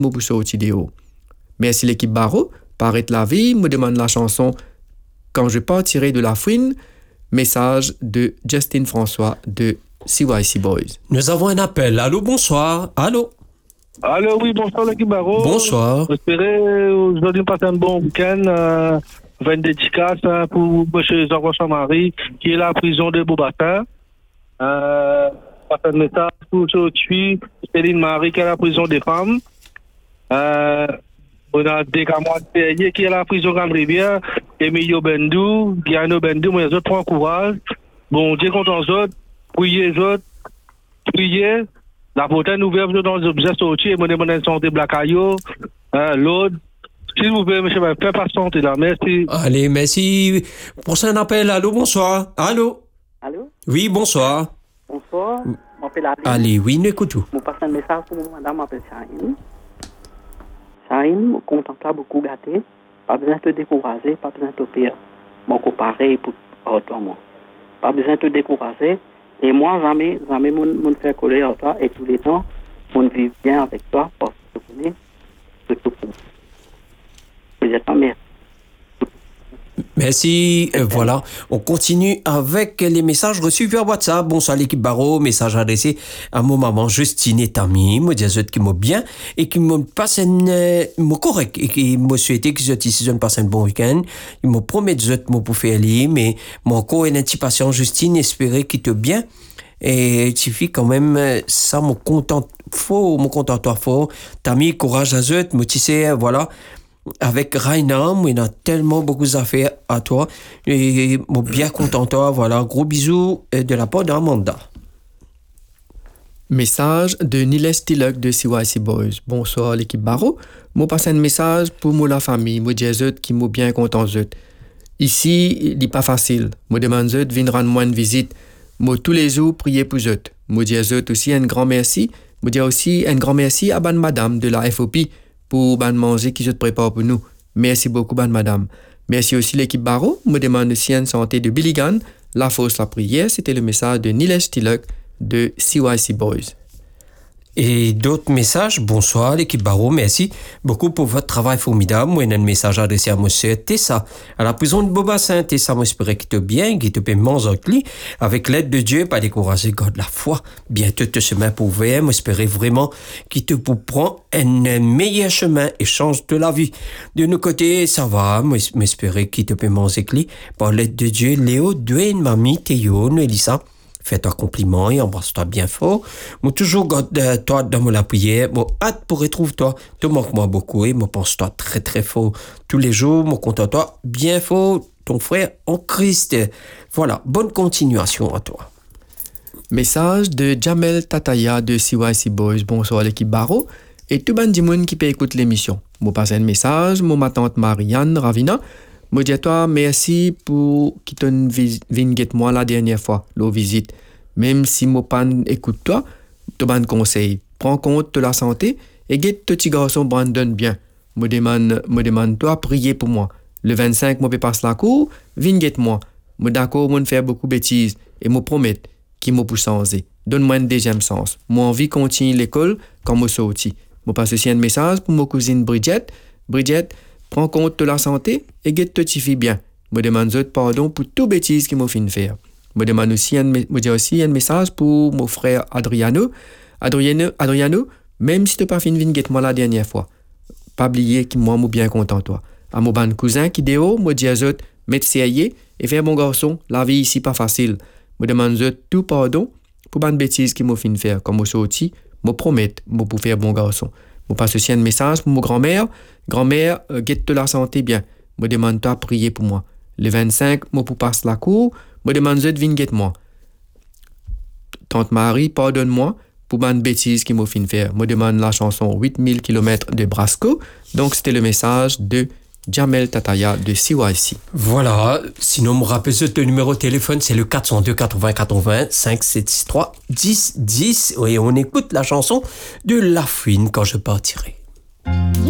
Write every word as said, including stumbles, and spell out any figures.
moi pour sortir dehors. Merci l'équipe Barreau, paraît la vie, me demande la chanson Quand je partirai de la fouine, message de Justin François de C Y C Boys. Nous avons un appel. Allô, bonsoir. Allô. Allô, oui, bonsoir l'équipe Barreau. Bonsoir. J'espère aujourd'hui passer un bon week-end. Euh, avec une dédicace euh, pour M. Jean-François Marie, qui est à la prison de Beaubassin. Euh, passer un message pour Sochi, Céline Marie, qui est à la prison des femmes. Euh, on a des camarades qui est à la prison Grande-Rivière, Emilio Bendou, Guiano Bendou, mais les autres prennent courage. Bon Dieu contre les autres, priez les autres, priez. La prochaine nouvelle dans les objets sortis, et mon demande santé Blacayo, euh, l'autre. S'il vous plaît, monsieur, faites patienter là, merci. Allez, merci. Pour un appel, allô, bonsoir. Allô. Allô? Oui, bonsoir. Bonsoir, je m'appelle Aline. Allez, oui, nous écoutons. Je passe un message pour madame, je m'appelle Chahine. Chahine, je contemple beaucoup gâté. Pas besoin de te décourager, pas besoin de te pire. Mon pareil pour toi, moi. Pas besoin de te décourager. Et moi, jamais, jamais, mon, mon faire coller à toi. Et tous les temps, on vit bien avec toi parce que tu connais ce que tu connais. Vous êtes en merde. Merci. Euh, voilà. On continue avec les messages reçus via WhatsApp. Bonsoir l'équipe Barreau. Message adressé à mon maman Justine et Tammy. Me dit qui m'ont bien et qui m'ont passé un euh, mot correct et qui m'ont souhaité qu'ils aient passé un bon week-end. Ils m'ont promis de m'ont pour faire aller, mais mon encore une anticipation Justine espérer qu'ils te bien. Et il suffit quand même, ça me contente faux, me contente toi faux. Tammy, courage à eux, me tissé, voilà. Avec Raina, il y a tellement beaucoup d'affaires à toi. Et je suis bien content de toi. Voilà, gros bisous de la part d'Amanda. Message de Niles Tilak de C Y C Boys. Bonsoir l'équipe Barreau. Je passe un message pour moi la famille. Moi dis eux qui m'ont bien content eux. Ici, il n'est pas facile. Je demande eux de venir rendre moi une visite. Moi tous les jours prier pour eux. Je dis eux aussi un grand merci. Je dis aussi un grand merci à ban madame de la F O P pour ban manger qui se prépare pour nous. Merci beaucoup, ban madame. Merci aussi l'équipe Barreau. Me demande aussi une santé de Billy Gunn. La fausse la prière, c'était le message de Niles Tilak de C Y C Boys. Et d'autres messages, bonsoir l'équipe Barreau, merci beaucoup pour votre travail formidable. Moi, j'ai un message adressé à monsieur Tessa, à la prison de Beaubassin. Tessa, moi, j'espère qu'il te bien, qu'il te peut manger avec l'aide de Dieu, pas décourager, garde la foi. Bientôt, te chemin pour ouvert, moi, j'espère vraiment qu'il te prend un meilleur chemin et change de la vie. De nos côtés, ça va, moi, j'espère qu'il te peut manger par l'aide de Dieu. Léo, Dwayne, Mamie, Théo, Elisa. Fais-toi compliment et embrasse-toi bien fort. Moi, toujours garde euh, toi dans mon prière. Moi, hâte pour retrouver toi. Tu manques moi beaucoup et moi pense-toi très très fort. Tous les jours, moi compte à toi bien fort. Ton frère en Christ. Voilà, bonne continuation à toi. Message de Jamel Tataya de C Y C Boys. Bonsoir l'équipe Barreau et tout le monde qui peut écouter l'émission. Moi passe un message, moi ma tante Marianne Ravina. Moi dis à toi merci pour qui t'ont venu moi la dernière fois, la visite. Même si moi pas écoute toi, te ban conseil. Prends compte de la santé et guette ton petit garçon Brandon bien. Me demande, me demande toi prier pour moi. Le vingt-cinq moi peux passer la cour, viens guette moi. Me d'accord moi faire beaucoup de bêtises et me promettre qu'il me pousse changer. Donne-moi un deuxième sens. Moi envie continuer l'école quand moi sorti. Moi passe aussi un message pour ma cousine Bridget. Bridget prends compte de la santé et guette te fille bien. Me demande pardon pour toute bêtise qu'il m'a fait faire. Me demande aussi un, me dit aussi un message pour mon frère Adriano. Adriano, Adriano, même si tu pas fait une guette moi la dernière fois. Pas oublier que moi, moi bien content toi. À mon ban cousin qui déo, me dit à eux, mettre sérieux et faire mon garçon, la vie ici pas facile. Me demande eux tout pardon pour ban bêtise qu'il m'a fait faire. Comme moi sorti, me promettre, moi pour faire bon garçon. Je passe aussi un message pour mon grand-mère. Grand-mère, euh, guette de la santé bien. Me demande toi prier pour moi. Le vingt-cinq, moi pour passer la cour. Me demande de venir guette moi. Tante Marie, pardonne-moi pour ma bêtise qui m'a fait faire. Me demande la chanson huit mille kilomètres de Brasco. Donc c'était le message de Jamel Tataya de C Y C. Voilà, sinon me rappelle le numéro de téléphone, c'est le quatre zéro deux quatre-vingts quatre-vingts cinq sept six trois dix dix et on écoute la chanson de La Fouine quand je partirai.